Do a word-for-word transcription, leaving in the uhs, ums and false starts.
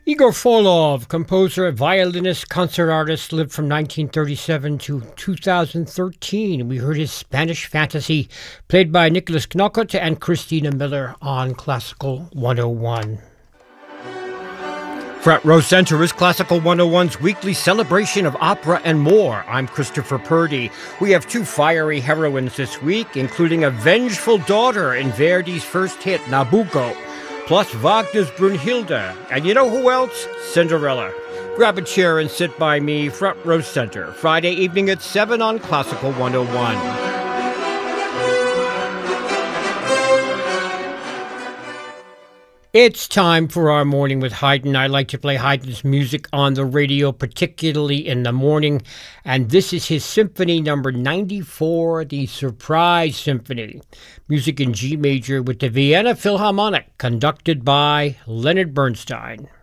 Igor Folov, composer, violinist, concert artist, lived from nineteen thirty-seven to two thousand thirteen. We heard his Spanish Fantasy, played by Nicholas Knockert and Christina Miller on Classical one oh one. Front Row Center is Classical one oh one's weekly celebration of opera and more. I'm Christopher Purdy. We have two fiery heroines this week, including a vengeful daughter in Verdi's first hit, Nabucco, plus Wagner's Brunhilde. And you know who else? Cinderella. Grab a chair and sit by me, Front Row Center, Friday evening at seven on Classical one oh one. It's time for our Morning with Haydn. I like to play Haydn's music on the radio, particularly in the morning. And this is his Symphony number ninety-four, the Surprise Symphony. Music in G major with the Vienna Philharmonic, conducted by Leonard Bernstein.